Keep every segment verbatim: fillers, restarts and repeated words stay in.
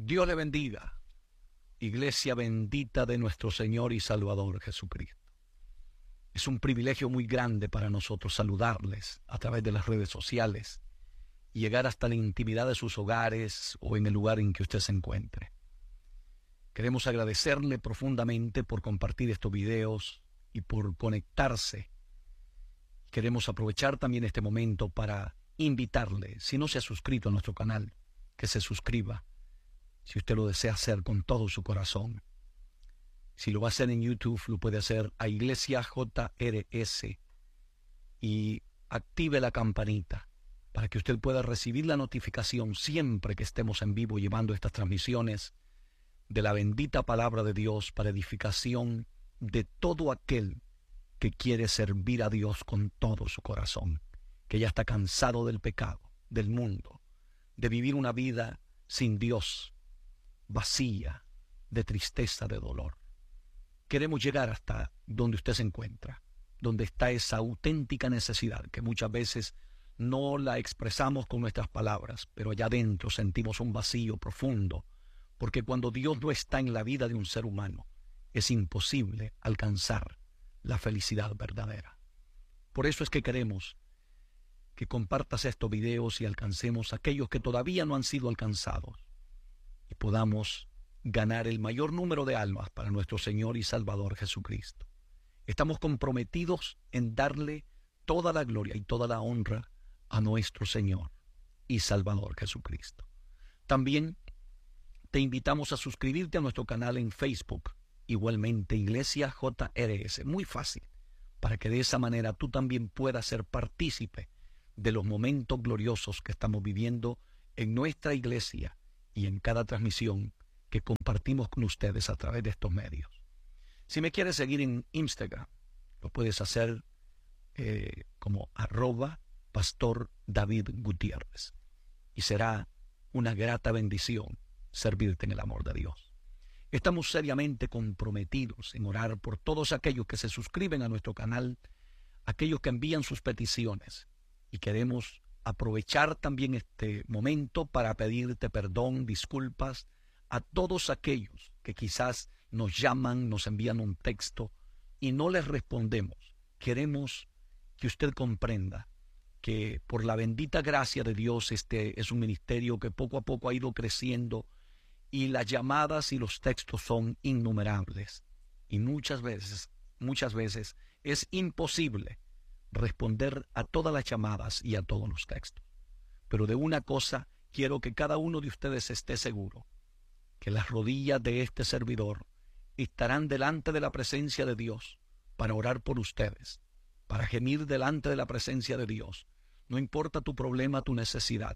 Dios le bendiga, iglesia bendita de nuestro Señor y Salvador Jesucristo. Es un privilegio muy grande para nosotros saludarles a través de las redes sociales y llegar hasta la intimidad de sus hogares o en el lugar en que usted se encuentre. Queremos agradecerle profundamente por compartir estos videos y por conectarse. Queremos aprovechar también este momento para invitarle, si no se ha suscrito a nuestro canal, que se suscriba, si usted lo desea hacer con todo su corazón. Si lo va a hacer en YouTube, lo puede hacer a Iglesia J R S y active la campanita para que usted pueda recibir la notificación siempre que estemos en vivo llevando estas transmisiones de la bendita palabra de Dios para edificación de todo aquel que quiere servir a Dios con todo su corazón, que ya está cansado del pecado, del mundo, de vivir una vida sin Dios, vacía, de tristeza, de dolor. Queremos llegar hasta donde usted se encuentra, donde está esa auténtica necesidad que muchas veces no la expresamos con nuestras palabras, pero allá adentro sentimos un vacío profundo, porque cuando Dios no está en la vida de un ser humano, es imposible alcanzar la felicidad verdadera. Por eso es que queremos que compartas estos videos y alcancemos a aquellos que todavía no han sido alcanzados y podamos ganar el mayor número de almas para nuestro Señor y Salvador Jesucristo. Estamos comprometidos en darle toda la gloria y toda la honra a nuestro Señor y Salvador Jesucristo. También te invitamos a suscribirte a nuestro canal en Facebook, igualmente Iglesia J R S, muy fácil, para que de esa manera tú también puedas ser partícipe de los momentos gloriosos que estamos viviendo en nuestra iglesia y en cada transmisión que compartimos con ustedes a través de estos medios. Si me quieres seguir en Instagram, lo puedes hacer eh, como arroba Pastor David Gutiérrez, y será una grata bendición servirte en el amor de Dios. Estamos seriamente comprometidos en orar por todos aquellos que se suscriben a nuestro canal, aquellos que envían sus peticiones, y queremos aprovechar también este momento para pedirte perdón, disculpas a todos aquellos que quizás nos llaman, nos envían un texto y no les respondemos. Queremos que usted comprenda que por la bendita gracia de Dios este es un ministerio que poco a poco ha ido creciendo y las llamadas y los textos son innumerables y muchas veces, muchas veces es imposible responder a todas las llamadas y a todos los textos. Pero de una cosa quiero que cada uno de ustedes esté seguro, que las rodillas de este servidor estarán delante de la presencia de Dios para orar por ustedes, para gemir delante de la presencia de Dios. No importa tu problema, tu necesidad,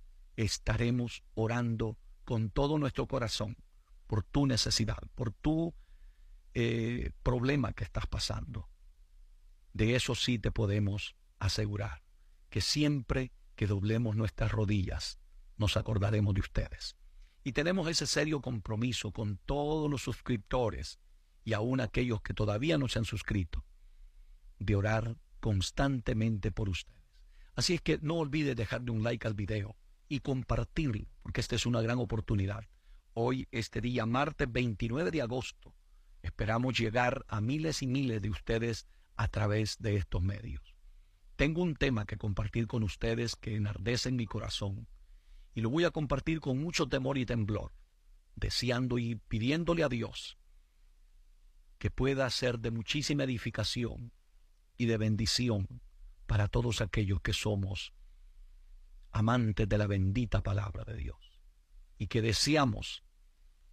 estaremos orando con todo nuestro corazón por tu necesidad, por tu eh, problema que estás pasando. De eso sí te podemos asegurar, que siempre que doblemos nuestras rodillas, nos acordaremos de ustedes. Y tenemos ese serio compromiso con todos los suscriptores y aún aquellos que todavía no se han suscrito, de orar constantemente por ustedes. Así es que no olvides dejarle un like al video y compartirlo, porque esta es una gran oportunidad. Hoy, este día, martes veintinueve de agosto, esperamos llegar a miles y miles de ustedes a través de estos medios. Tengo un tema que compartir con ustedes que enardece en mi corazón y lo voy a compartir con mucho temor y temblor, deseando y pidiéndole a Dios que pueda ser de muchísima edificación y de bendición para todos aquellos que somos amantes de la bendita palabra de Dios y que deseamos